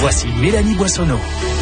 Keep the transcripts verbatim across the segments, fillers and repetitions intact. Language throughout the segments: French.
Voici Mélanie Boissonneau.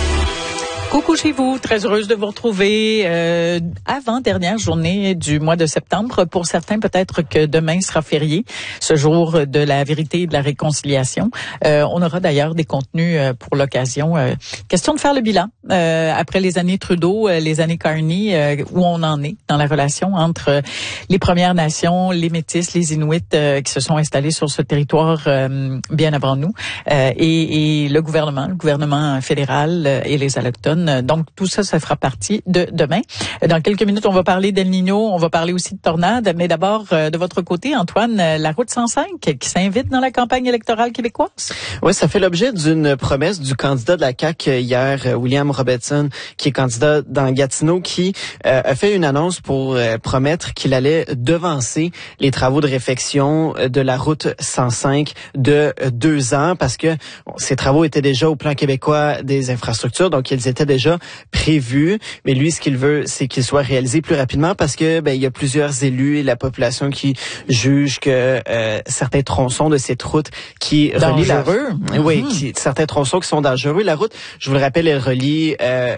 Coucou chez vous, très heureuse de vous retrouver euh, avant-dernière journée du mois de septembre. Pour certains, peut-être que demain sera férié, ce jour de la vérité et de la réconciliation. Euh, on aura d'ailleurs des contenus euh, pour l'occasion. Euh, question de faire le bilan euh, après les années Trudeau, euh, les années Carney, euh, où on en est dans la relation entre les Premières Nations, les Métis, les Inuits euh, qui se sont installés sur ce territoire euh, bien avant nous, euh, et, et le gouvernement, le gouvernement fédéral euh, et les Allochtones. Donc, tout ça, ça fera partie de demain. Dans quelques minutes, on va parler d'El Niño, on va parler aussi de tornades. Mais d'abord, de votre côté, Antoine, la route cent cinq qui s'invite dans la campagne électorale québécoise? Oui, ça fait l'objet d'une promesse du candidat de la C A Q hier, William Robertson, qui est candidat dans Gatineau, qui euh, a fait une annonce pour euh, promettre qu'il allait devancer les travaux de réfection de la route cent cinq de deux ans, parce que bon, ces travaux étaient déjà au plan québécois des infrastructures, donc ils étaient déjà prévu, mais lui, ce qu'il veut, c'est qu'il soit réalisé plus rapidement parce que ben il y a plusieurs élus et la population qui jugent que euh, certains tronçons de cette route qui relient la dangereux. Mm-hmm. Oui, qui, certains tronçons qui sont dangereux. La route, je vous le rappelle, elle relie euh,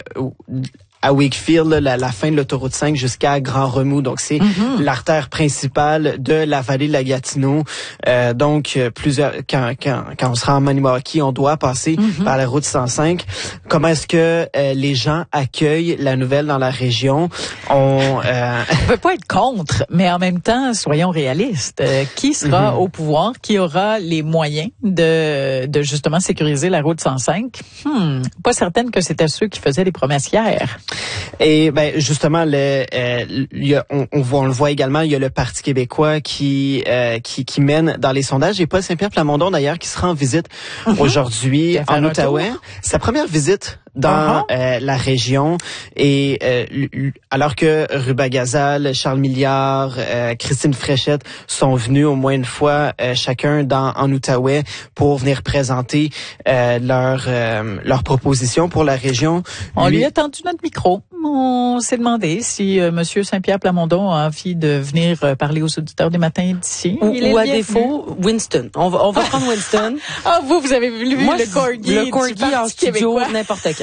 à Wakefield, la, la fin de l'autoroute cinq jusqu'à Grand Remous. Donc, c'est mm-hmm. l'artère principale de la vallée de la Gatineau. Euh, donc, plusieurs quand, quand, quand on sera en Maniwaki, on doit passer mm-hmm. par la route cent cinq. Comment est-ce que euh, les gens accueillent la nouvelle dans la région? On euh... ne peut pas être contre, mais en même temps, soyons réalistes. Euh, qui sera mm-hmm. au pouvoir? Qui aura les moyens de, de justement sécuriser la route cent cinq? Hmm, pas certaine que c'était ceux qui faisaient les promesses hier. Et ben justement, le, euh, y a, on, on, voit, on le voit également, il y a le Parti québécois qui euh, qui, qui mène dans les sondages. Et Paul Saint-Pierre Plamondon d'ailleurs qui sera en visite mm-hmm. aujourd'hui en Outaouais. Sa première visite dans uh-huh. euh, la région. Et euh, alors que Ruba Gazal, Charles Milliard, euh, Christine Fréchette sont venus au moins une fois euh, chacun dans en Outaouais pour venir présenter euh, leur euh, leur proposition pour la région. On lui, lui a tendu notre micro. On s'est demandé si euh, Monsieur Saint-Pierre Plamondon a envie de venir euh, parler aux auditeurs des matins d'ici. Ou, ou à défaut, Winston. On va, on va prendre Winston. Ah, vous, vous avez vu Moi, le corgi. Le corgi en studio, n'importe quel.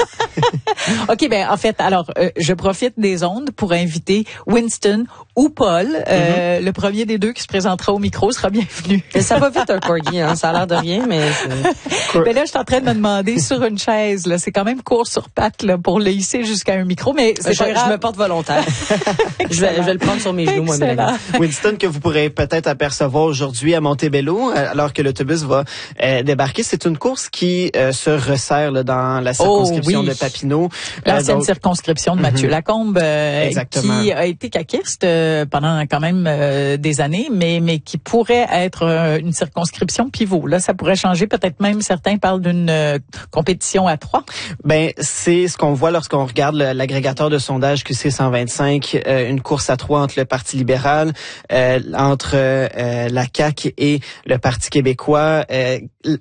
OK, ben en fait, alors, euh, je profite des ondes pour inviter Winston ou Paul. Euh, mm-hmm. Le premier des deux qui se présentera au micro sera bienvenu. Et ça va vite, un corgi, hein. Ça a l'air de rien, mais... Mais là, je suis en train de me demander sur une chaise, là, c'est quand même court sur pattes là, pour le hisser jusqu'à un micro, mais c'est je, pas grave. Je me porte volontaire. je, vais, je vais le prendre sur mes genoux, moi, Mélanie. Winston, que vous pourrez peut-être apercevoir aujourd'hui à Montebello, alors que l'autobus va euh, débarquer. C'est une course qui euh, se resserre là, dans la circonscription oh, oui. de Papineau. L'ancienne euh, donc... circonscription de Mathieu mm-hmm. Lacombe, euh, qui a été caquiste euh, pendant quand même euh, des années, mais mais qui pourrait être euh, une circonscription pivot. Là, ça pourrait changer. Peut-être même certains parlent d'une euh, compétition à trois. Ben, c'est ce qu'on voit lorsqu'on regarde le, l'agrégateur de sondage Q C cent vingt-cinq, euh, une course à trois entre le Parti libéral, euh, entre euh, la C A Q et le Parti québécois. Euh,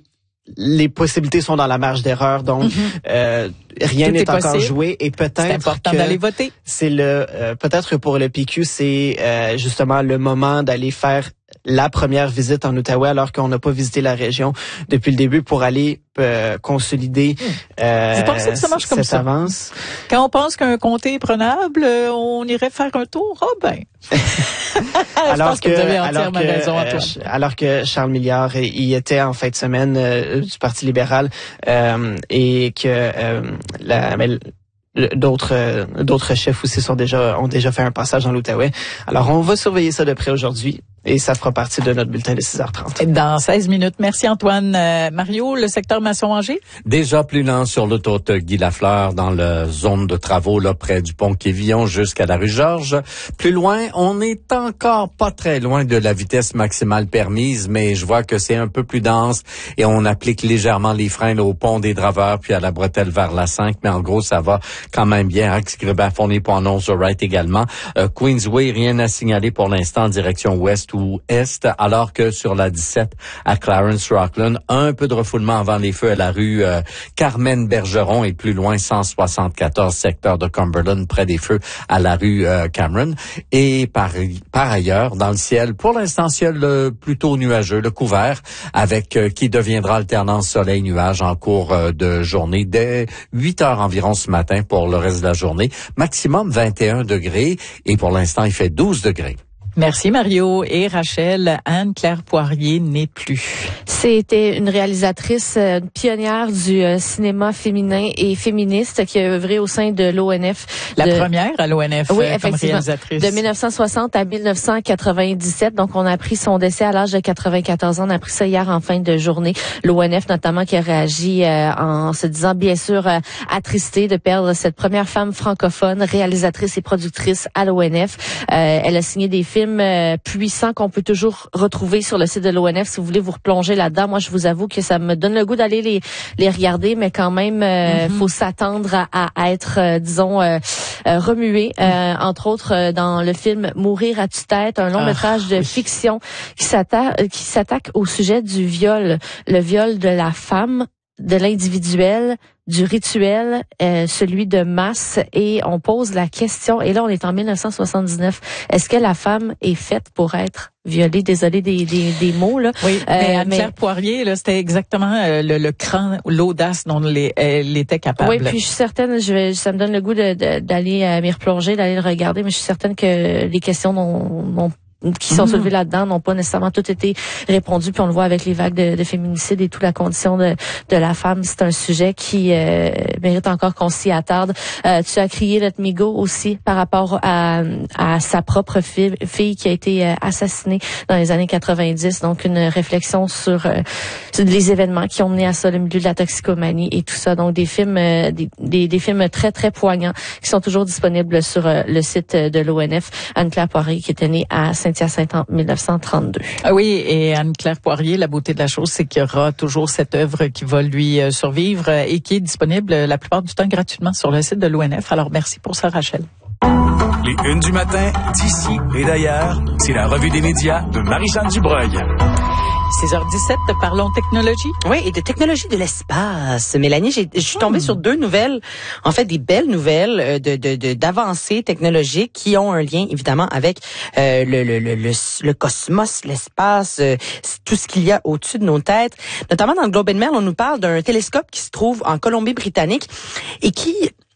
les possibilités sont dans la marge d'erreur, donc mm-hmm. euh, rien n'est encore possible. Joué et peut-être c'est important que d'aller voter. C'est le euh, peut-être que pour le P Q, c'est euh, justement le moment d'aller faire la première visite en Outaouais alors qu'on n'a pas visité la région depuis le début pour aller euh, consolider euh, Vous pensez que ça marche comme cette ça? avance. Quand on pense qu'un comté est prenable, on irait faire un tour. Ah ben. alors pense que, que vous avez alors que raison, euh, alors que Charles Milliard y était en fin de semaine euh, du Parti libéral euh, et que euh, la mais, D'autres euh, d'autres chefs aussi sont déjà ont déjà fait un passage dans l'Outaouais. Alors on va surveiller ça de près aujourd'hui et ça fera partie de notre bulletin de six heures trente. Dans seize minutes. Merci Antoine. Euh, Mario, le secteur Masson-Angers? Déjà plus lent sur l'autoroute Guy Lafleur dans la zone de travaux là près du pont Quévillon jusqu'à la rue Georges. Plus loin, on est encore pas très loin de la vitesse maximale permise, mais je vois que c'est un peu plus dense et on applique légèrement les freins là, au pont des Draveurs puis à la bretelle vers la cinq, mais en gros ça va quand même bien. Axe-Grébin, Fournier, Pont-Annonce, Wright également. Euh, Queensway, rien à signaler pour l'instant en direction ouest sud-est, alors que sur la dix-sept à Clarence-Rockland, un peu de refoulement avant les feux à la rue euh, Carmen-Bergeron et plus loin cent soixante-quatorze secteur de Cumberland près des feux à la rue euh, Cameron. Et par, par ailleurs, dans le ciel, pour l'instant, ciel euh, plutôt nuageux, le couvert, avec euh, qui deviendra alternance soleil-nuage en cours euh, de journée dès huit heures environ ce matin pour le reste de la journée. Maximum vingt et un degrés et pour l'instant, il fait douze degrés. Merci Mario. Et Rachel, Anne-Claire Poirier n'est plus. C'était une réalisatrice euh, pionnière du euh, cinéma féminin et féministe qui a œuvré au sein de l'O N F. La de... première à l'O N F oui, euh, comme réalisatrice. De dix-neuf cent soixante à dix-neuf cent quatre-vingt-dix-sept. Donc, on a appris son décès à l'âge de quatre-vingt-quatorze ans. On a appris ça hier en fin de journée. L'O N F, notamment, qui a réagi euh, en se disant, bien sûr, euh, attristé de perdre cette première femme francophone, réalisatrice et productrice à l'O N F. Euh, elle a signé des films Euh, puissant qu'on peut toujours retrouver sur le site de l'O N F si vous voulez vous replonger là-dedans. Moi, je vous avoue que ça me donne le goût d'aller les les regarder, mais quand même, euh, mm-hmm. faut s'attendre à, à être, euh, disons, euh, euh, remué. Euh, entre autres, euh, dans le film Mourir à tue-tête, un long ah, métrage de oui. fiction qui s'attaque qui s'attaque au sujet du viol, le viol de la femme, de l'individuel, du rituel, euh, celui de masse, et on pose la question, et là on est en dix-neuf cent soixante-dix-neuf, est-ce que la femme est faite pour être violée? Désolée des, des, des mots, là. Oui, euh, mais Anne-Claire Poirier, là, c'était exactement euh, le, le cran, l'audace dont les, elle était capable. Oui, puis je suis certaine, je vais, ça me donne le goût de, de, d'aller euh, m'y replonger, d'aller le regarder, mais je suis certaine que les questions n'ont, n'ont qui sont soulevés là-dedans n'ont pas nécessairement toutes été répondues, puis on le voit avec les vagues de, de féminicide et toute la condition de, de la femme. C'est un sujet qui euh, mérite encore qu'on s'y attarde. Euh, tu as crié Let Me Go aussi par rapport à, à sa propre fille, fille qui a été euh, assassinée dans les années quatre-vingt-dix. Donc une réflexion sur, euh, sur les événements qui ont mené à ça, le milieu de la toxicomanie et tout ça. Donc des films, euh, des, des, des films très très poignants qui sont toujours disponibles sur euh, le site de l'O N F. Anne-Claire Poirier qui était née à Saint-Hyacinthe en dix-neuf cent trente-deux. Ah oui, et Anne-Claire Poirier, la beauté de la chose, c'est qu'il y aura toujours cette œuvre qui va lui euh, survivre euh, et qui est disponible euh, la plupart du temps gratuitement sur le site de l'O N F. Alors merci pour ça, Rachel. Les Unes du matin, d'ici et d'ailleurs, c'est la revue des médias de Marie-Jeanne Dubreuil. six heures dix-sept, parlons technologie. Oui, et de technologie de l'espace. Mélanie, j'ai, je suis tombée mmh. sur deux nouvelles, en fait des belles nouvelles de, de, de d'avancées technologiques qui ont un lien évidemment avec euh, le, le, le, le, le cosmos, l'espace, euh, tout ce qu'il y a au-dessus de nos têtes. Notamment dans le Globe and Mail, on nous parle d'un télescope qui se trouve en Colombie-Britannique et qui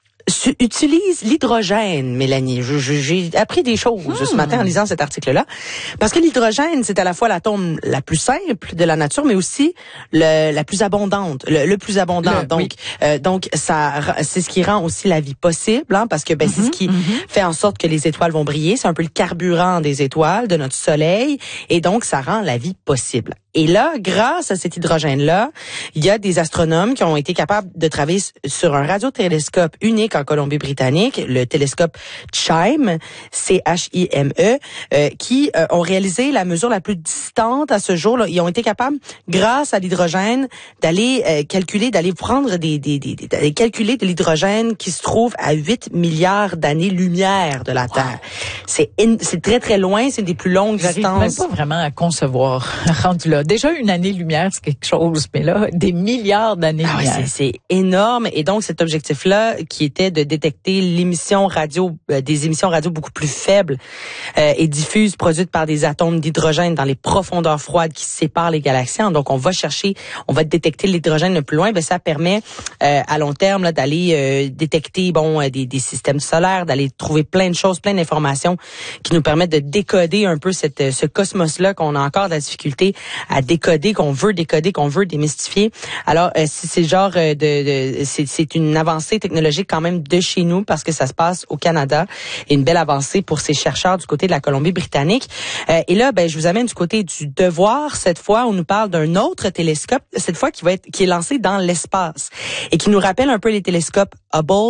utilise l'hydrogène, Mélanie. Je, je, j'ai appris des choses mmh. ce matin en lisant cet article-là. Parce que l'hydrogène, c'est à la fois l'atome la plus simple de la nature, mais aussi le, la plus abondante, le, le plus abondant. Le, donc, oui. euh, donc ça, c'est ce qui rend aussi la vie possible, hein, parce que ben, mmh, c'est ce qui mmh. fait en sorte que les étoiles vont briller. C'est un peu le carburant des étoiles, de notre soleil, et donc ça rend la vie possible. Et là, grâce à cet hydrogène-là, il y a des astronomes qui ont été capables de travailler sur un radiotélescope unique en Colombie-Britannique, le télescope CHIME, C H I M E, euh, qui euh, ont réalisé la mesure la plus distante à ce jour. Là. Ils ont été capables, grâce à l'hydrogène, d'aller euh, calculer, d'aller prendre des, des, des, des d'aller calculer de l'hydrogène qui se trouve à huit milliards d'années-lumière de la Terre. Wow. C'est in, c'est très très loin, c'est des plus longues J'arrive distances. Même pas vraiment à concevoir rendu là. Déjà, une année-lumière, c'est quelque chose, mais là, des milliards d'années-lumière. Ah oui, c'est, c'est énorme. Et donc, cet objectif-là, qui était de détecter l'émission radio, euh, des émissions radio beaucoup plus faibles euh, et diffuses, produites par des atomes d'hydrogène dans les profondeurs froides qui séparent les galaxies. Donc, on va chercher, on va détecter l'hydrogène le plus loin. Ben, ça permet, euh, à long terme, là, d'aller euh, détecter bon des, des systèmes solaires, d'aller trouver plein de choses, plein d'informations qui nous permettent de décoder un peu cette, ce cosmos-là qu'on a encore de la difficulté à décoder, qu'on veut décoder, qu'on veut démystifier. Alors, euh, c'est, c'est genre de, de c'est, c'est une avancée technologique quand même de chez nous parce que ça se passe au Canada et une belle avancée pour ces chercheurs du côté de la Colombie-Britannique. Euh, et là, ben, je vous amène du côté du Devoir. Cette fois, on nous parle d'un autre télescope, cette fois qui va être qui est lancé dans l'espace et qui nous rappelle un peu les télescopes Hubble,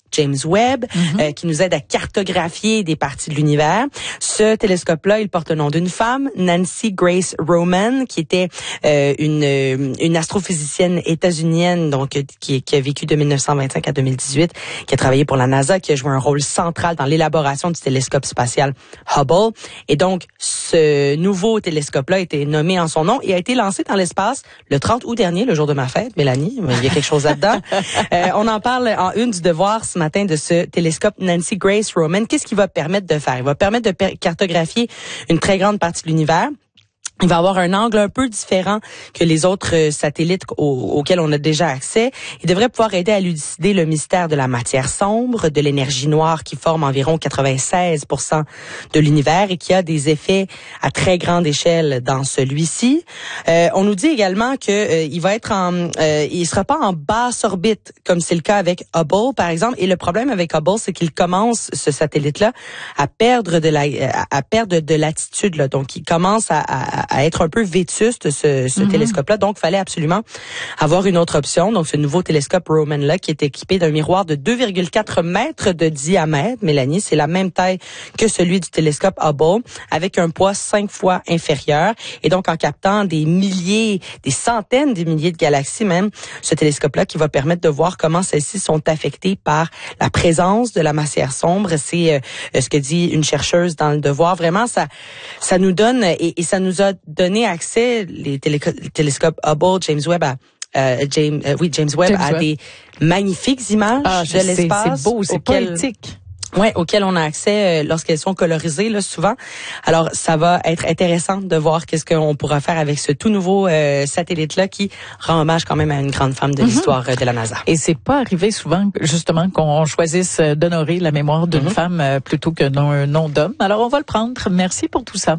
James Webb, mm-hmm. euh, qui nous aide à cartographier des parties de l'univers. Ce télescope-là, il porte le nom d'une femme, Nancy Grace Roman, qui était euh, une une astrophysicienne états-unienne, donc qui, qui a vécu de mille neuf cent vingt-cinq à deux mille dix-huit, qui a travaillé pour la NASA, qui a joué un rôle central dans l'élaboration du télescope spatial Hubble. Et donc, ce nouveau télescope-là a été nommé en son nom et a été lancé dans l'espace le trente août dernier, le jour de ma fête, Mélanie. Il y a quelque chose là-dedans. euh, on en parle en une du Devoir ce matin de ce télescope Nancy Grace Roman. Qu'est-ce qu'il va permettre de faire? Il va permettre de cartographier une très grande partie de l'univers. Il va avoir un angle un peu différent que les autres satellites aux, auxquels on a déjà accès. Il devrait pouvoir aider à élucider le mystère de la matière sombre, de l'énergie noire qui forme environ quatre-vingt-seize pour cent de l'univers et qui a des effets à très grande échelle dans celui-ci. Euh, on nous dit également que euh, il va être en, euh, il sera pas en basse orbite comme c'est le cas avec Hubble par exemple. Et le problème avec Hubble, c'est qu'il commence ce satellite-là à perdre de la, à perdre de latitude là. Donc il commence à, à à être un peu vétuste, ce, ce mm-hmm. télescope-là. Donc, il fallait absolument avoir une autre option. Donc, ce nouveau télescope Roman-là, qui est équipé d'un miroir de deux virgule quatre mètres de diamètre, Mélanie, c'est la même taille que celui du télescope Hubble, avec un poids cinq fois inférieur. Et donc, en captant des milliers, des centaines de milliers de galaxies même, ce télescope-là qui va permettre de voir comment celles-ci sont affectées par la présence de la matière sombre. C'est euh, ce que dit une chercheuse dans Le Devoir. Vraiment, ça, ça nous donne, et, et ça nous a donné accès, les télé- télescopes Hubble, James Webb, à, euh, James, euh, oui, James Webb, James à Webb. des magnifiques images ah, de l'espace. C'est, c'est beau, c'est auquel, poétique. Ouais, auxquelles on a accès euh, lorsqu'elles sont colorisées, là, souvent. Alors, ça va être intéressant de voir qu'est-ce qu'on pourra faire avec ce tout nouveau euh, satellite-là qui rend hommage quand même à une grande femme de mm-hmm. l'histoire euh, de la NASA. Et c'est pas arrivé souvent, justement, qu'on choisisse d'honorer la mémoire d'une mm-hmm. femme euh, plutôt que d'un nom d'homme. Alors, on va le prendre. Merci pour tout ça.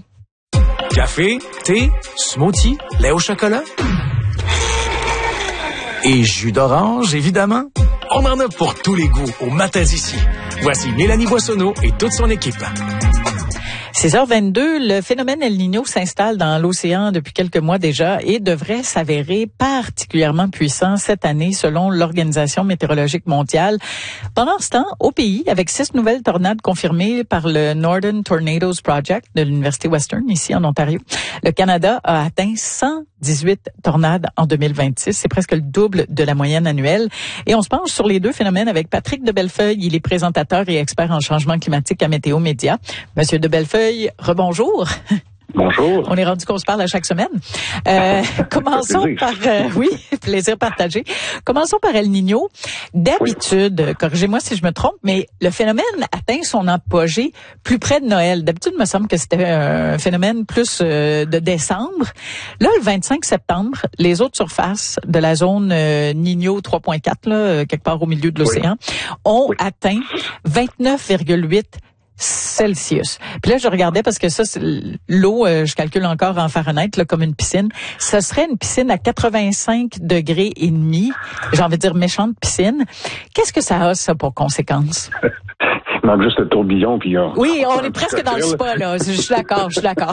Café, thé, smoothie, lait au chocolat et jus d'orange, évidemment. On en a pour tous les goûts au matin d'ici. Voici Mélanie Boissonneau et toute son équipe. six heures vingt-deux, le phénomène El Niño s'installe dans l'océan depuis quelques mois déjà et devrait s'avérer particulièrement puissant cette année selon l'Organisation météorologique mondiale. Pendant ce temps, au pays, avec six nouvelles tornades confirmées par le Northern Tornadoes Project de l'Université Western, ici en Ontario, le Canada a atteint cent dix-huit tornades en deux mille vingt-six. C'est presque le double de la moyenne annuelle. Et on se penche sur les deux phénomènes avec Patrick de Bellefeuille. Il est présentateur et expert en changement climatique à Météo Média. Monsieur de Bellefeuille, rebonjour. Bonjour. On est rendu qu'on se parle à chaque semaine. Euh, commençons par, euh, oui, plaisir partagé. Commençons par El Niño. D'habitude, oui. corrigez-moi si je me trompe, mais le phénomène atteint son apogée plus près de Noël. D'habitude, il me semble que c'était un phénomène plus euh, de décembre. Là, le vingt-cinq septembre, les autres surfaces de la zone euh, Niño trois point quatre, là, quelque part au milieu de l'océan, oui. ont oui. atteint vingt-neuf virgule huit Celsius. Puis là, je regardais parce que ça, c'est l'eau, euh, je calcule encore en Fahrenheit, là, comme une piscine. Ce serait une piscine à quatre-vingt-cinq degrés et demi. J'ai envie de dire méchante piscine. Qu'est-ce que ça a, ça, pour conséquence? Il manque juste le tourbillon, puis on... Oui, on est presque dans le spa, là. Je suis d'accord, je suis d'accord.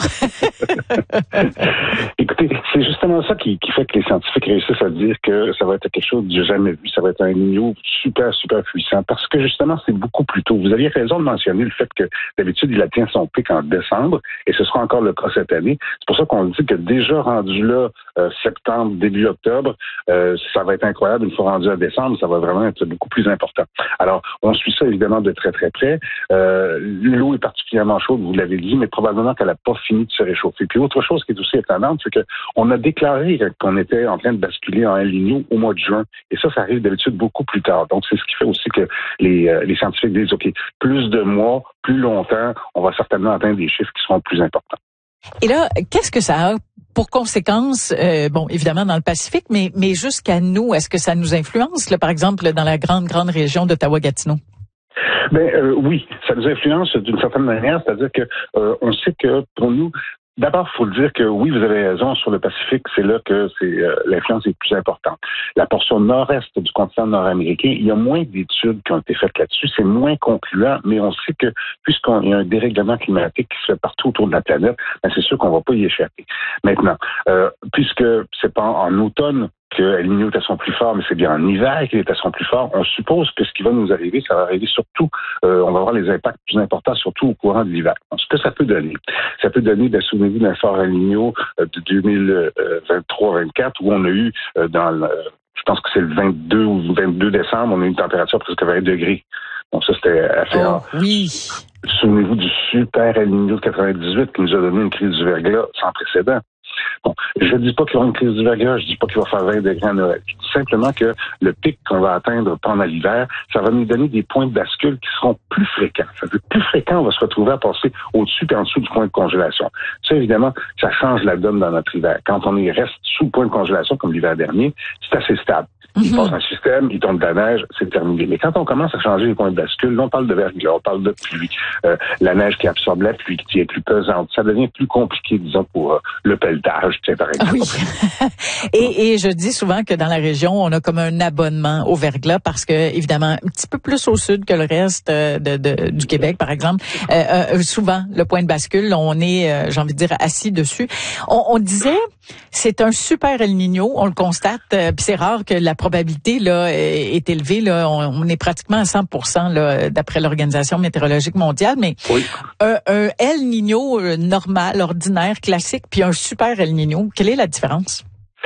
Écoutez, c'est justement ça qui, qui fait que les scientifiques réussissent à dire que ça va être quelque chose que j'ai jamais vu. Ça va être un Niño super, super puissant. Parce que justement, c'est beaucoup plus tôt. Vous aviez raison de mentionner le fait que d'habitude, il atteint son pic en décembre, et ce sera encore le cas cette année. C'est pour ça qu'on dit que déjà rendu là, euh, septembre, début octobre, euh, ça va être incroyable. Une fois rendu à décembre, ça va vraiment être beaucoup plus important. Alors, on suit ça évidemment de très, très près. Euh, l'eau est particulièrement chaude, vous l'avez dit, mais probablement qu'elle n'a pas fini de se réchauffer. Puis autre chose qui est aussi étonnante, c'est qu'on a déclaré qu'on était en train de basculer en El Niño au mois de juin. Et ça, ça arrive d'habitude beaucoup plus tard. Donc, c'est ce qui fait aussi que les, euh, les scientifiques disent, OK, plus de mois, plus longtemps, on va certainement atteindre des chiffres qui seront plus importants. Et là, qu'est-ce que ça a pour conséquence, euh, bon, évidemment dans le Pacifique, mais, mais jusqu'à nous, est-ce que ça nous influence, là, par exemple, dans la grande, grande région d'Ottawa-Gatineau? Ben euh, oui, ça nous influence d'une certaine manière, c'est-à-dire que euh, on sait que pour nous, d'abord, il faut dire que oui, vous avez raison, sur le Pacifique, c'est là que c'est euh, l'influence est plus importante. La portion nord-est du continent nord-américain, il y a moins d'études qui ont été faites là-dessus, c'est moins concluant, mais on sait que puisqu'il y a un dérèglement climatique qui se fait partout autour de la planète, ben c'est sûr qu'on va pas y échapper. Maintenant, euh, puisque c'est pas en automne que El Niño est à son plus fort, mais c'est bien en hiver qu'il est à son plus fort. On suppose que ce qui va nous arriver, ça va arriver surtout, euh, on va avoir les impacts plus importants, surtout au courant de l'hiver. Donc, ce que ça peut donner, ça peut donner, ben, souvenez-vous d'un fort El Niño euh, de deux mille vingt-trois vingt-quatre où on a eu euh, dans le, je pense que c'est le vingt-deux ou vingt-deux décembre, on a eu une température presque vingt degrés. Donc ça, c'était assez oh, rare. Oui. Souvenez-vous du super El Niño de quatre-vingt-dix-huit qui nous a donné une crise du verglas sans précédent. Bon, je ne dis pas qu'il y aura une crise du verglas, je ne dis pas qu'il va faire vingt degrés à Noël. Je dis simplement que le pic qu'on va atteindre pendant l'hiver, ça va nous donner des points de bascule qui seront plus fréquents. Ça veut dire plus fréquent, on va se retrouver à passer au-dessus et en dessous du point de congélation. Ça, évidemment, ça change la donne dans notre hiver. Quand on y reste sous le point de congélation, comme l'hiver dernier, c'est assez stable. Il passe un système, il tombe de la neige, c'est terminé. Mais quand on commence à changer les points de bascule, là, on parle de verglas, on parle de pluie, euh, la neige qui absorbe la pluie, qui est plus pesante. Ça devient plus compliqué, disons, pour euh, le pelletage, tiens, par exemple. Oui. et, et je dis souvent que dans la région, on a comme un abonnement au verglas parce que, évidemment, un petit peu plus au sud que le reste de, de, du Québec, par exemple, euh, euh, souvent, le point de bascule, on est, euh, j'ai envie de dire, assis dessus. On, on disait, c'est un super El Niño, on le constate, euh, puis c'est rare que la probabilité là est élevée. Là, on, on est pratiquement à cent pour cent là, d'après l'Organisation météorologique mondiale, mais oui. un, un El Niño normal, ordinaire, classique, puis un super El Niño, quelle est la différence?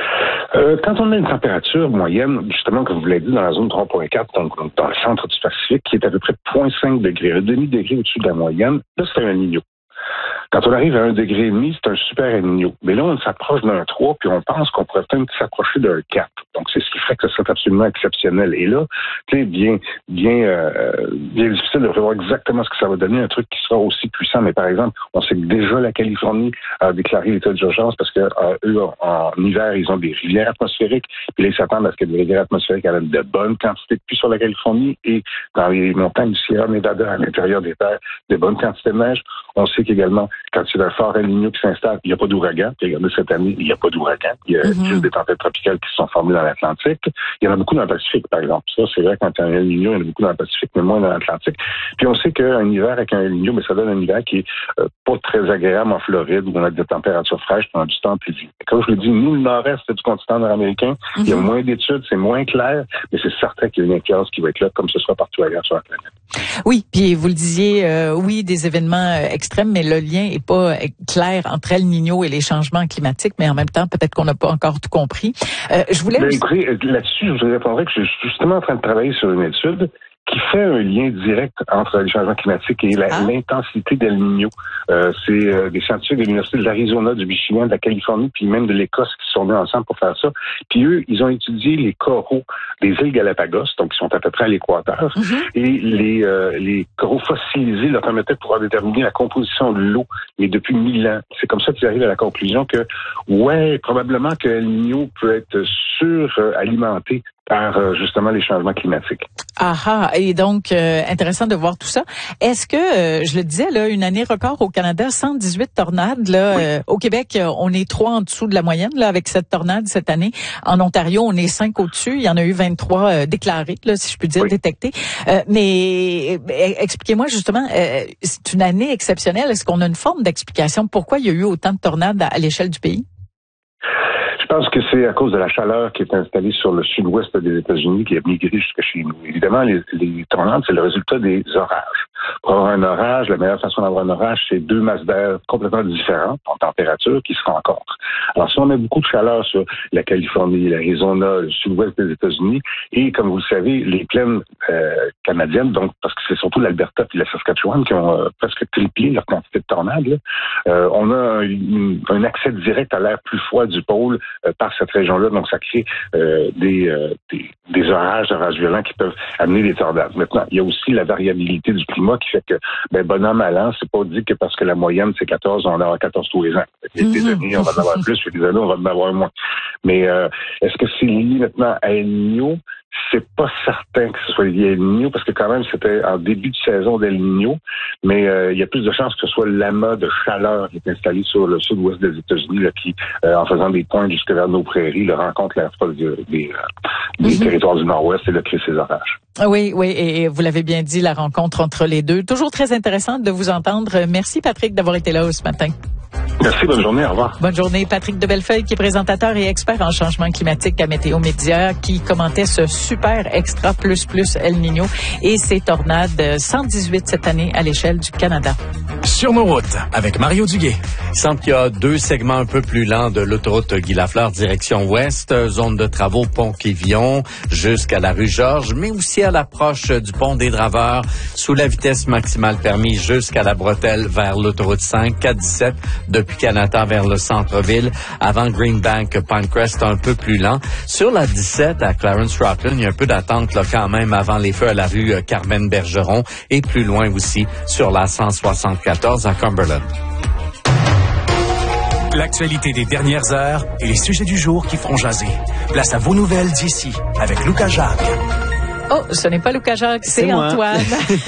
Euh, quand on a une température moyenne, justement, comme vous l'avez dit, dans la zone trois virgule quatre, donc dans le centre du Pacifique, qui est à peu près zéro virgule cinq degrés, un demi-degré au-dessus de la moyenne, là, c'est un El Niño. Quand on arrive à un degré et demi, c'est un super El Niño. Mais là, on s'approche d'un trois, puis on pense qu'on pourrait peut-être s'approcher d'un quatre. Donc, c'est ce qui fait que ce serait absolument exceptionnel. Et là, c'est bien, bien, euh, bien difficile de prévoir exactement ce que ça va donner, un truc qui sera aussi puissant. Mais par exemple, on sait que déjà la Californie a déclaré l'état d'urgence parce que euh, eux, en, en hiver, ils ont des rivières atmosphériques. Puis là, ils s'attendent à ce que des rivières atmosphériques amènent de bonnes quantités de pluie sur la Californie et dans les montagnes du Sierra Nevada, à l'intérieur des terres, de bonnes quantités de neige. On sait qu'également, quand il y a un fort El Niño qui s'installe, il n'y a pas d'ouragan. Puis regardez, cette année, il n'y a pas d'ouragan. Il y a mm-hmm. juste des tempêtes tropicales qui se sont formées dans l'Atlantique. Il y en a beaucoup dans le Pacifique, par exemple. Ça, c'est vrai, quand il y a un El Niño, il y en a beaucoup dans le Pacifique, mais moins dans l'Atlantique. Puis on sait qu'un hiver avec un El Niño, mais ça donne un hiver qui est euh, pas très agréable en Floride, où on a des températures fraîches pendant du temps plus vieux. Comme je vous l'ai dit, nous, le nord-est du continent nord-américain, mm-hmm. il y a moins d'études, c'est moins clair, mais c'est certain qu'il y a une influence qui va être là, comme ce sera partout ailleurs sur la planète. Oui, puis vous le disiez, euh, oui, des événements euh, extrêmes, mais le lien est pas euh, clair entre El Niño et les changements climatiques, mais en même temps, peut-être qu'on n'a pas encore tout compris. Euh, je voulais... Ben, écoutez, là-dessus, je vous répondrai que je suis justement en train de travailler sur une étude qui fait un lien direct entre les changements climatiques et la, ah. l'intensité d'El Niño. Euh, c'est euh, des scientifiques de l'Université de l'Arizona, du Michigan, de la Californie, puis même de l'Écosse qui sont venus ensemble pour faire ça. Puis eux, ils ont étudié les coraux des îles Galapagos, donc qui sont à peu près à l'équateur, mm-hmm. et les, euh, les coraux fossilisés leur permettaient de pouvoir déterminer la composition de l'eau, mais depuis mille ans. C'est comme ça qu'ils arrivent à la conclusion que, ouais, probablement que El Niño peut être suralimenté par euh, justement les changements climatiques. Ah ah, et donc euh, intéressant de voir tout ça. Est-ce que euh, je le disais là, une année record au Canada, cent dix-huit tornades là, oui. euh, au Québec, on est trois en dessous de la moyenne là avec cette tornade cette année. En Ontario, on est cinq au-dessus, il y en a eu vingt-trois euh, déclarés là, si je puis dire, oui. détectés. Euh, mais euh, expliquez-moi justement, euh, c'est une année exceptionnelle, est-ce qu'on a une forme d'explication pourquoi il y a eu autant de tornades à, à l'échelle du pays? Je pense que c'est à cause de la chaleur qui est installée sur le sud-ouest des États-Unis qui a migré jusqu'à chez nous. Évidemment, les, les tornades, c'est le résultat des orages. Pour avoir un orage, la meilleure façon d'avoir un orage, c'est deux masses d'air complètement différentes en température qui se rencontrent. Alors, si on a beaucoup de chaleur sur la Californie, l'Arizona, le sud-ouest des États-Unis, et comme vous le savez, les plaines euh, canadiennes, donc parce que c'est surtout l'Alberta et la Saskatchewan qui ont euh, presque triplé leur quantité de tornades, là, euh, on a un, un accès direct à l'air plus froid du pôle euh, par cette région-là, donc ça crée euh, des, euh, des, des orages, des orages violents qui peuvent amener des tornades. Maintenant, il y a aussi la variabilité du climat qui fait que, ben, bon an, mal an, c'est pas dit que parce que la moyenne, c'est quatorze, on va en avoir quatorze tous les ans. Il y a des années, on va en avoir plus, il y a des années, on va en avoir moins. Mais euh, est-ce que c'est lié maintenant à El Niño? C'est pas certain que ce soit lié à El Niño, parce que quand même, c'était en début de saison d'El Niño, mais euh, il y a plus de chances que ce soit l'amas de chaleur qui est installé sur le sud-ouest des États-Unis, là, qui, euh, en faisant des pointes jusque vers nos prairies, le rencontre l'air froid des, des, des mm-hmm. territoires du nord-ouest et là, crée ces orages. Oui, oui, et vous l'avez bien dit, la rencontre entre les deux. Toujours très intéressante de vous entendre. Merci, Patrick, d'avoir été là ce matin. Merci, bonne journée, au revoir. Bonne journée. Patrick de Bellefeuille, qui est présentateur et expert en changement climatique à Météo Média, qui commentait ce super extra plus plus El Niño et ses tornades, cent dix-huit cette année à l'échelle du Canada. Sur nos routes, avec Mario Duguay. Il semble qu'il y a deux segments un peu plus lents de l'autoroute Guy Lafleur, direction ouest, zone de travaux Pont-Quévillon jusqu'à la rue Georges, mais aussi à l'approche du pont des Draveurs, sous la vitesse maximale permise jusqu'à la bretelle vers l'autoroute cinq, quatre dix-sept, depuis Canada vers le centre-ville, avant Greenbank, Pinecrest, un peu plus lent. Sur la dix-sept, à Clarence-Rockland, il y a un peu d'attente là quand même avant les feux à la rue Carmen-Bergeron, et plus loin aussi sur la cent soixante-quatorze à Cumberland. L'actualité des dernières heures et les sujets du jour qui feront jaser. Place à vos nouvelles d'ici avec Lucas Jacques. Oh, ce n'est pas Lucas Jacques, c'est, c'est Antoine.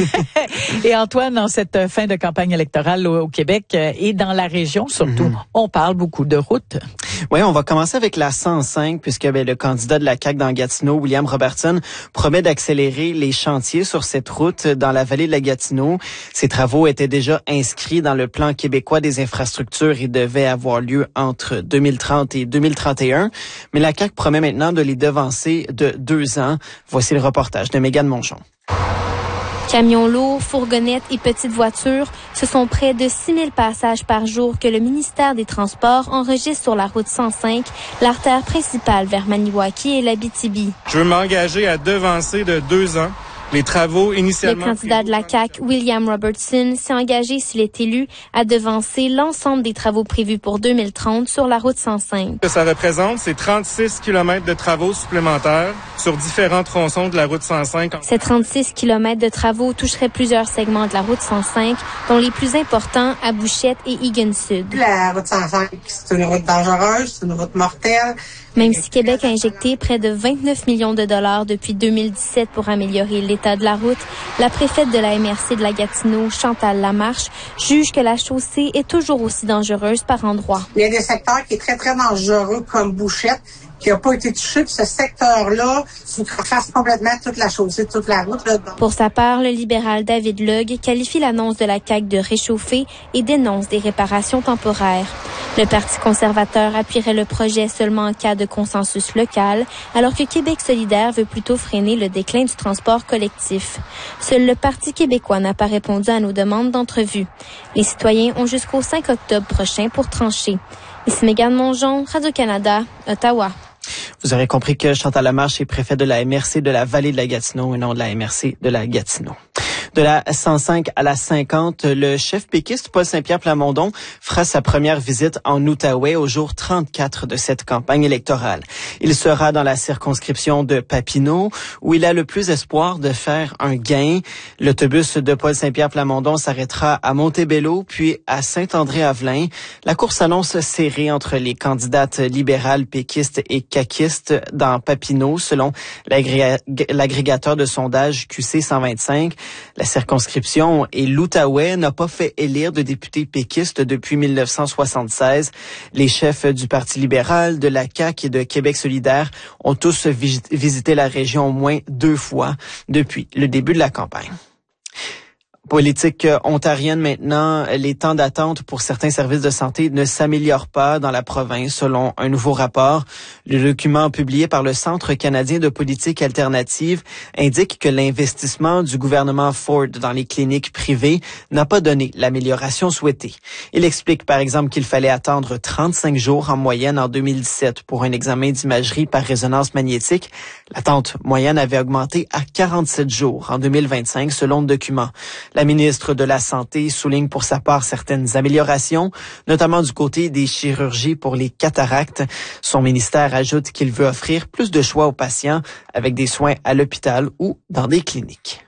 Et Antoine, en cette fin de campagne électorale au, au Québec et dans la région surtout, mm-hmm. on parle beaucoup de routes. Oui, on va commencer avec la cent cinq, puisque ben, le candidat de la C A Q dans Gatineau, William Robertson, promet d'accélérer les chantiers sur cette route dans la vallée de la Gatineau. Ces travaux étaient déjà inscrits dans le plan québécois des infrastructures et devaient avoir lieu entre deux mille trente et deux mille trente et un. Mais la C A Q promet maintenant de les devancer de deux ans. Voici le reportage de Mégane Monchon. Camions lourds, fourgonnettes et petites voitures, ce sont près de six mille passages par jour que le ministère des Transports enregistre sur la route cent cinq, l'artère principale vers Maniwaki et l'Abitibi. Je veux m'engager à devancer de deux ans les travaux initialement... Le candidat de la C A Q, William Robertson, s'est engagé, s'il est élu, à devancer l'ensemble des travaux prévus pour deux mille trente sur la route cent cinq. Ce que ça représente, c'est trente-six kilomètres de travaux supplémentaires sur différents tronçons de la route cent cinq. Ces trente-six kilomètres de travaux toucheraient plusieurs segments de la route cent cinq, dont les plus importants à Bouchette et Egan Sud. La route cent cinq, c'est une route dangereuse, c'est une route mortelle. Même si Québec a injecté près de vingt-neuf millions de dollars depuis deux mille dix-sept pour améliorer l'état de la route, la préfète de la M R C de la Gatineau, Chantal Lamarche, juge que la chaussée est toujours aussi dangereuse par endroits. Il y a des secteurs qui sont très, très dangereux, comme Bouchette, qui n'a pas été touché. Puis ce secteur-là, il faut qu'on fasse complètement toute la chaussée, toute la route. Là. Pour sa part, le libéral David Logue qualifie l'annonce de la C A Q de réchauffer et dénonce des réparations temporaires. Le Parti conservateur appuierait le projet seulement en cas de consensus local, alors que Québec solidaire veut plutôt freiner le déclin du transport collectif. Seul le Parti québécois n'a pas répondu à nos demandes d'entrevue. Les citoyens ont jusqu'au cinq octobre prochain pour trancher. Ici Mégane Mongeon, Radio-Canada, Ottawa. Vous aurez compris que Chantal Lamarche est préfet de la M R C de la vallée de la Gatineau et non de la M R C de la Gatineau. De la cent cinq à la cinquante, le chef péquiste Paul Saint-Pierre Plamondon fera sa première visite en Outaouais au jour trente-quatre de cette campagne électorale. Il sera dans la circonscription de Papineau, où il a le plus espoir de faire un gain. L'autobus de Paul Saint-Pierre Plamondon s'arrêtera à Montebello, puis à Saint-André-Avelin. La course s'annonce serrée entre les candidates libérales, péquistes et caquistes dans Papineau, selon l'agré- l'agrégateur de sondage Q C cent vingt-cinq. La circonscription et l'Outaouais n'a pas fait élire de députés péquistes depuis mille neuf cent soixante-seize. Les chefs du Parti libéral, de la C A Q et de Québec solidaire ont tous visité la région au moins deux fois depuis le début de la campagne. Politique ontarienne maintenant, les temps d'attente pour certains services de santé ne s'améliorent pas dans la province selon un nouveau rapport. Le document publié par le Centre canadien de politique alternative indique que l'investissement du gouvernement Ford dans les cliniques privées n'a pas donné l'amélioration souhaitée. Il explique par exemple qu'il fallait attendre trente-cinq jours en moyenne en deux mille dix-sept pour un examen d'imagerie par résonance magnétique. L'attente moyenne avait augmenté à quarante-sept jours en deux mille vingt-cinq selon le document. La ministre de la Santé souligne pour sa part certaines améliorations, notamment du côté des chirurgies pour les cataractes. Son ministère ajoute qu'il veut offrir plus de choix aux patients avec des soins à l'hôpital ou dans des cliniques.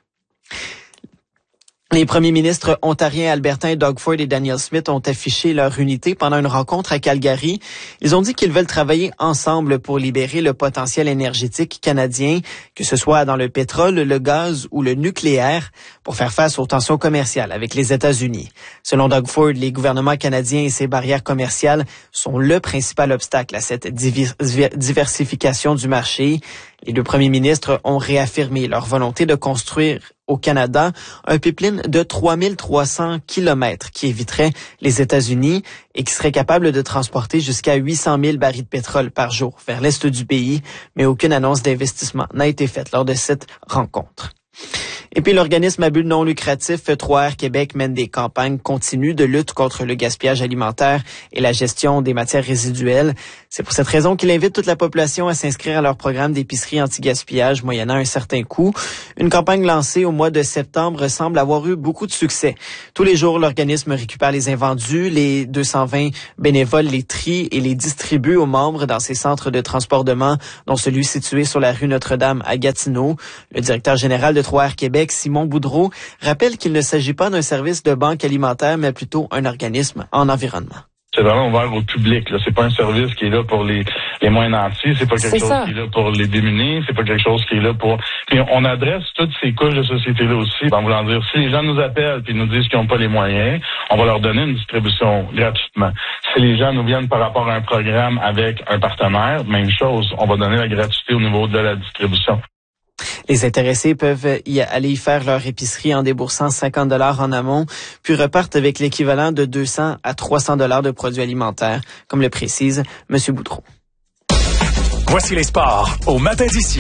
Les premiers ministres ontariens Albertin Doug Ford et Danielle Smith ont affiché leur unité pendant une rencontre à Calgary. Ils ont dit qu'ils veulent travailler ensemble pour libérer le potentiel énergétique canadien, que ce soit dans le pétrole, le gaz ou le nucléaire, pour faire face aux tensions commerciales avec les États-Unis. Selon Doug Ford, les gouvernements canadiens et ses barrières commerciales sont le principal obstacle à cette diversification du marché. Les deux premiers ministres ont réaffirmé leur volonté de construire au Canada un pipeline de trois mille trois cents kilomètres qui éviterait les États-Unis et qui serait capable de transporter jusqu'à huit cent mille barils de pétrole par jour vers l'est du pays, mais aucune annonce d'investissement n'a été faite lors de cette rencontre. Et puis l'organisme à but non lucratif trois R Québec mène des campagnes continues de lutte contre le gaspillage alimentaire et la gestion des matières résiduelles. C'est pour cette raison qu'il invite toute la population à s'inscrire à leur programme d'épicerie anti-gaspillage moyennant un certain coût. Une campagne lancée au mois de septembre semble avoir eu beaucoup de succès. Tous les jours, l'organisme récupère les invendus, les deux cent vingt bénévoles les trient et les distribuent aux membres dans ses centres de transbordement, dont celui situé sur la rue Notre-Dame à Gatineau. Le directeur général de trois R Québec, Simon Boudreau, rappelle qu'il ne s'agit pas d'un service de banque alimentaire, mais plutôt un organisme en environnement. C'est vraiment ouvert au public. Là. C'est pas un service qui est là pour les, les moins nantis. C'est pas quelque c'est chose ça. qui est là pour les démunis. C'est pas quelque chose qui est là pour... Puis on adresse toutes ces couches de société-là aussi. En voulant dire, si les gens nous appellent et nous disent qu'ils n'ont pas les moyens, on va leur donner une distribution gratuitement. Si les gens nous viennent par rapport à un programme avec un partenaire, même chose. On va donner la gratuité au niveau de la distribution. Les intéressés peuvent y aller y faire leur épicerie en déboursant cinquante dollars en amont, puis repartent avec l'équivalent de deux cents à trois cents dollars de produits alimentaires, comme le précise M. Boudreau. Voici les sports au matin d'ici.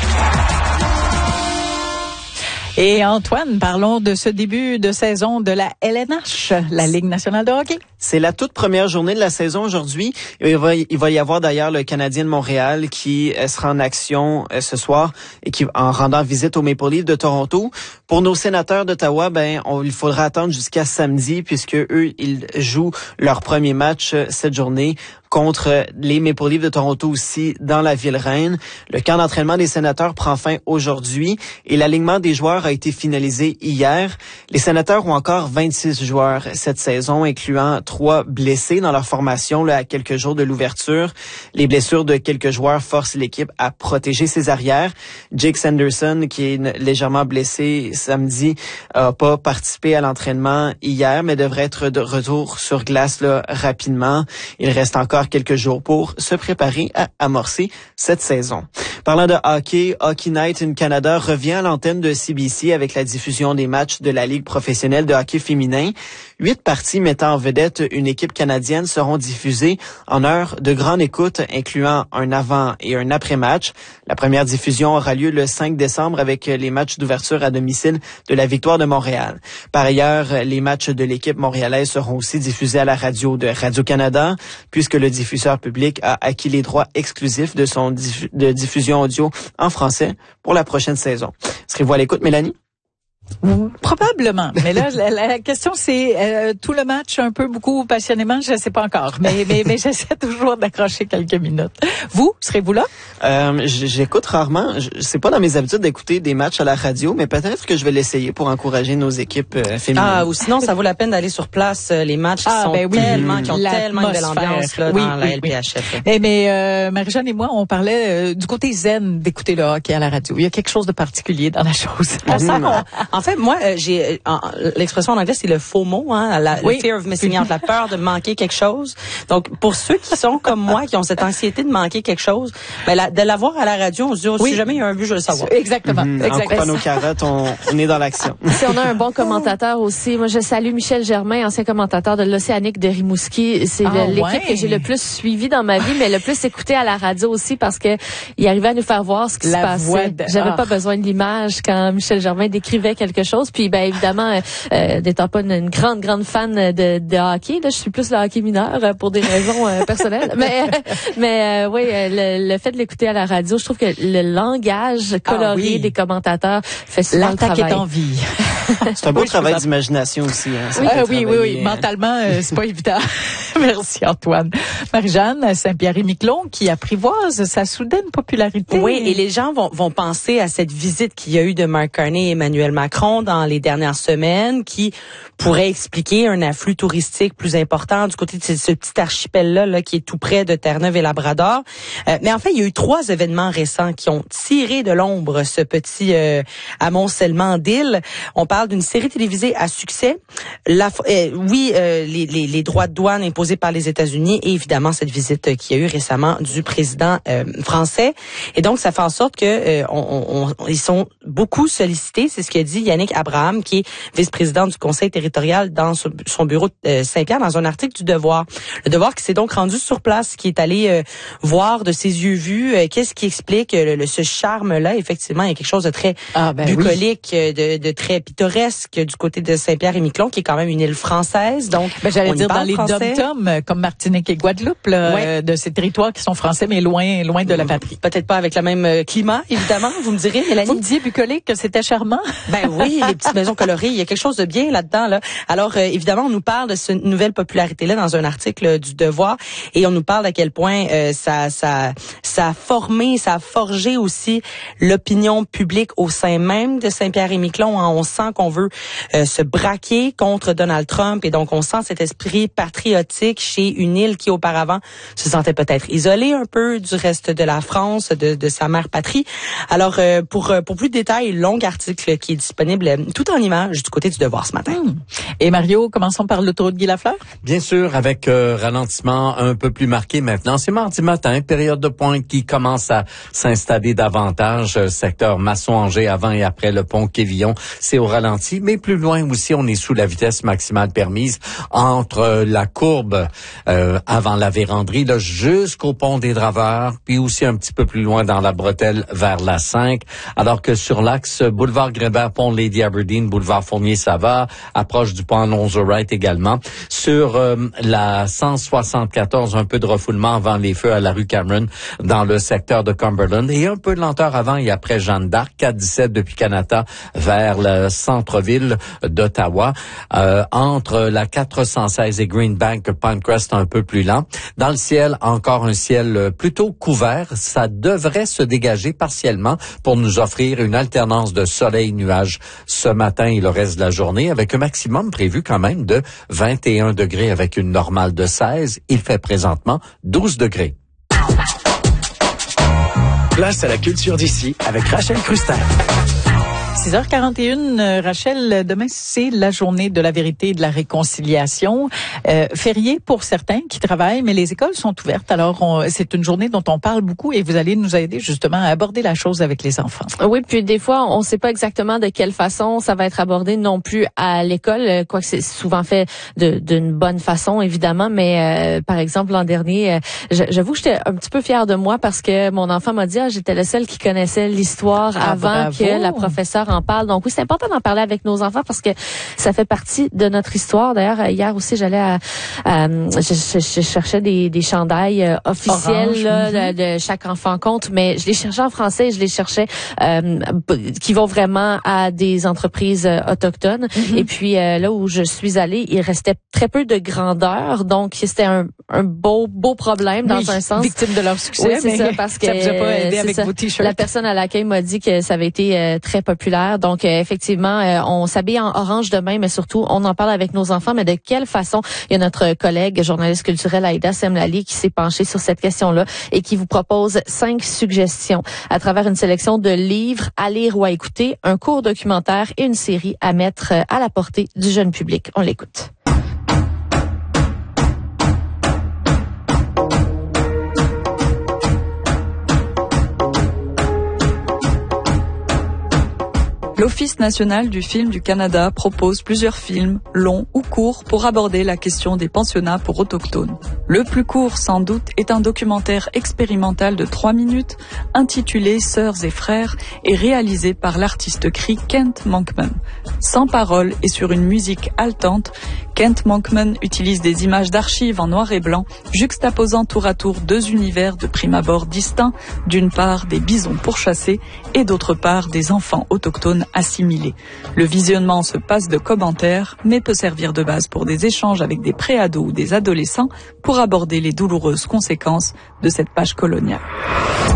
Et Antoine, parlons de ce début de saison de la L N H, la Ligue nationale de hockey. C'est la toute première journée de la saison aujourd'hui. Il va, il va y avoir d'ailleurs le Canadien de Montréal qui sera en action ce soir et qui en rendant visite aux Maple Leafs de Toronto. Pour nos sénateurs d'Ottawa, ben on, il faudra attendre jusqu'à samedi puisque eux ils jouent leur premier match cette journée contre les Maple Leafs de Toronto aussi dans la ville reine. Le camp d'entraînement des sénateurs prend fin aujourd'hui et l'alignement des joueurs a été finalisé hier. Les sénateurs ont encore vingt-six joueurs cette saison, incluant trois blessés dans leur formation là, à quelques jours de l'ouverture. Les blessures de quelques joueurs forcent l'équipe à protéger ses arrières. Jake Sanderson, qui est légèrement blessé samedi, n'a pas participé à l'entraînement hier, mais devrait être de retour sur glace là, rapidement. Il reste encore quelques jours pour se préparer à amorcer cette saison. Parlant de hockey, Hockey Night in Canada revient à l'antenne de C B C avec la diffusion des matchs de la Ligue professionnelle de hockey féminin. Huit parties mettant en vedette une équipe canadienne seront diffusées en heure de grande écoute, incluant un avant et un après-match. La première diffusion aura lieu le cinq décembre avec les matchs d'ouverture à domicile de la Victoire de Montréal. Par ailleurs, les matchs de l'équipe montréalaise seront aussi diffusés à la radio de Radio-Canada, puisque le diffuseur public a acquis les droits exclusifs de son diff- de diffusion audio en français pour la prochaine saison. Serez-vous à l'écoute, Mélanie? Probablement. Mais là, la, la question, c'est euh, tout le match un peu, beaucoup, passionnément, je ne sais pas encore. Mais, mais, mais j'essaie toujours d'accrocher quelques minutes. Vous, serez-vous là? Euh, j'écoute rarement. Je, c'est pas dans mes habitudes d'écouter des matchs à la radio, mais peut-être que je vais l'essayer pour encourager nos équipes euh, féminines. Ah, ou sinon, ça vaut la peine d'aller sur place. Euh, les matchs qui ah, sont ben oui, tellement, qui ont tellement une belle ambiance là, oui, dans la oui, L P H F. Oui. Mais, mais euh, Marie-Jeanne et moi, on parlait euh, du côté zen d'écouter le hockey à la radio. Il y a quelque chose de particulier dans la chose. On sent qu'on- en fait, moi, euh, j'ai en, l'expression en anglais, c'est le FOMO, hein, la, oui. le fear of missing out, la peur de manquer quelque chose. Donc, pour ceux qui sont comme moi, qui ont cette anxiété de manquer quelque chose, ben, la, de l'avoir à la radio, on se dit, oh, oui. si jamais il y a un but, je veux le savoir. Exactement. Mmh, Exactement. En coupant nos carottes, on, on est dans l'action. Si on a un bon commentateur aussi, moi je salue Michel Germain, ancien commentateur de l'Océanique de Rimouski. C'est ah, le, l'équipe ouais. que j'ai le plus suivi dans ma vie, mais le plus écouté à la radio aussi parce que il arrivait à nous faire voir ce qui La se passait. voix de... J'avais ah. pas besoin de l'image quand Michel Germain décrivait quelque chose. Puis ben évidemment, euh, n'étant pas une, une grande grande fan de, de hockey, là, je suis plus le hockey mineur euh, pour des raisons euh, personnelles. Mais mais euh, oui, le, le fait de l'écouter à la radio, je trouve que le langage coloré ah, oui. des commentateurs fait souvent le L'attaque travail. est en vie. C'est un beau oui, travail ça... d'imagination aussi. Hein, oui, euh, oui, oui, oui. Mentalement, euh, c'est pas évident. Merci Antoine. Marie-Jeanne Saint-Pierre-et-Miquelon qui apprivoise sa soudaine popularité. Oui, et les gens vont, vont penser à cette visite qu'il y a eu de Mark Carney et Emmanuel Macron dans les dernières semaines qui pourrait expliquer un afflux touristique plus important du côté de ce, ce petit archipel-là là, qui est tout près de Terre-Neuve et Labrador. Euh, mais en fait, il y a eu trois événements récents qui ont tiré de l'ombre ce petit euh, amoncellement d'îles. On parle d'une série télévisée à succès. La, euh, oui, euh, les, les, les droits de douane imposés imposée par les États-Unis et évidemment cette visite euh, qu'il y a eu récemment du président euh, français. Et donc, ça fait en sorte que euh, on, on, ils sont beaucoup sollicités. C'est ce qu'a dit Yannick Abraham, qui est vice-président du Conseil territorial dans son bureau de euh, Saint-Pierre, dans un article du Devoir. Le Devoir qui s'est donc rendu sur place, qui est allé euh, voir de ses yeux vus euh, qu'est-ce qui explique euh, le, ce charme-là. Effectivement, il y a quelque chose de très ah, ben bucolique, oui. de, de très pittoresque du côté de Saint-Pierre-et-Miquelon, qui est quand même une île française. Donc, ben, j'allais dire dans les dom-toms, comme Martinique et Guadeloupe, là, ouais. euh, de ces territoires qui sont français, mais loin, loin de la patrie. Peut-être pas avec le même climat, évidemment. Vous me direz, Mélanie. Vous me disiez bucolique que c'était charmant. Ben oui, les petites maisons colorées, il y a quelque chose de bien là-dedans, là. Alors, euh, évidemment, on nous parle de cette nouvelle popularité-là dans un article du Devoir, et on nous parle à quel point euh, ça, ça, ça a formé, ça a forgé aussi l'opinion publique au sein même de Saint-Pierre-et-Miquelon. Hein. On sent qu'on veut euh, se braquer contre Donald Trump, et donc on sent cet esprit patriotique chez une île qui auparavant se sentait peut-être isolée un peu du reste de la France, de, de sa mère patrie. Alors, euh, pour pour plus de détails, long article qui est disponible euh, tout en images du côté du Devoir ce matin. Mmh. Et Mario, commençons par l'autoroute Guy Lafleur. Bien sûr, avec euh, ralentissement un peu plus marqué maintenant. C'est mardi matin, période de pointe qui commence à s'installer davantage. Euh, secteur Masson-Angers avant et après le pont Quévillon, c'est au ralenti. Mais plus loin aussi, on est sous la vitesse maximale permise entre euh, la courbe euh, avant la véranderie là, jusqu'au pont des Draveurs, puis aussi un petit peu plus loin dans la bretelle vers la cinq. Alors que sur l'axe boulevard Grébert, pont Lady Aberdeen, boulevard Fournier-Sava, approche du pont Alonzo-Wright également. Sur euh, la cent soixante-quatorze, un peu de refoulement avant les feux à la rue Cameron dans le secteur de Cumberland et un peu de lenteur avant et après Jeanne d'Arc, quatre dix-sept depuis Canada vers le centre-ville d'Ottawa. Euh, entre la quatre cent seize et Greenbank, Pinecrest un peu plus lent. Dans le ciel, encore un ciel plutôt couvert. Ça devrait se dégager partiellement pour nous offrir une alternance de soleil-nuages ce matin et le reste de la journée avec un maximum prévu quand même de vingt et un degrés avec une normale de seize. Il fait présentement douze degrés. Place à la culture d'ici avec Rachel Crustin. six heures quarante et une, Rachel, demain c'est la journée de la vérité et de la réconciliation. Euh, férié pour certains qui travaillent, mais les écoles sont ouvertes. Alors on, c'est une journée dont on parle beaucoup et vous allez nous aider justement à aborder la chose avec les enfants. Oui, puis des fois on ne sait pas exactement de quelle façon ça va être abordé non plus à l'école, quoique c'est souvent fait de, d'une bonne façon évidemment. Mais euh, par exemple l'an dernier, euh, j'avoue que j'étais un petit peu fière de moi parce que mon enfant m'a dit ah, j'étais le seul qui connaissait l'histoire ah, avant bravo. que la professeure en parle. Donc oui, c'est important d'en parler avec nos enfants parce que ça fait partie de notre histoire. D'ailleurs, hier aussi, j'allais à, à je, je, je cherchais des, des chandails euh, officiels Orange, là, mm-hmm. de, de chaque enfant compte, mais je les cherchais en français et je les cherchais euh, qui vont vraiment à des entreprises euh, autochtones. Mm-hmm. Et puis euh, là où je suis allée, il restait très peu de grandeur, donc c'était un, un beau beau problème dans oui, un sens. Victime de leur succès. Oui, c'est mais ça, parce que ça vous a pas aidé avec ça. vos t-shirts. La personne à l'accueil m'a dit que ça avait été euh, très populaire. Donc, euh, effectivement, euh, on s'habille en orange demain, mais surtout, on en parle avec nos enfants. Mais de quelle façon? Il y a notre collègue journaliste culturel Aïda Semlali qui s'est penchée sur cette question-là et qui vous propose cinq suggestions à travers une sélection de livres à lire ou à écouter, un court documentaire et une série à mettre à la portée du jeune public. On l'écoute. L'Office national du film du Canada propose plusieurs films, longs ou courts, pour aborder la question des pensionnats pour autochtones. Le plus court, sans doute, est un documentaire expérimental de trois minutes, intitulé Sœurs et frères, et réalisé par l'artiste cri Kent Monkman. Sans parole et sur une musique haletante, Kent Monkman utilise des images d'archives en noir et blanc, juxtaposant tour à tour deux univers de prime abord distincts, d'une part des bisons pourchassés et d'autre part des enfants autochtones assimilés. Le visionnement se passe de commentaires, mais peut servir de base pour des échanges avec des préados ou des adolescents pour aborder les douloureuses conséquences de cette page coloniale.